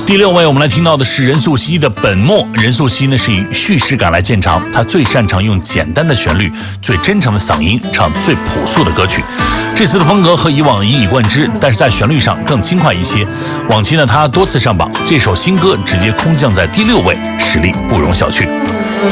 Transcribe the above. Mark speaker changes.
Speaker 1: 第6位，我们来听到的是任素汐的《本末》。任素汐呢是以叙事感来见长，她最擅长用简单的旋律、最真诚的嗓音唱最朴素的歌曲。这次的风格和以往一以贯之，但是在旋律上更轻快一些。往期呢，她多次上榜，这首新歌直接空降在第6位，实力不容小觑。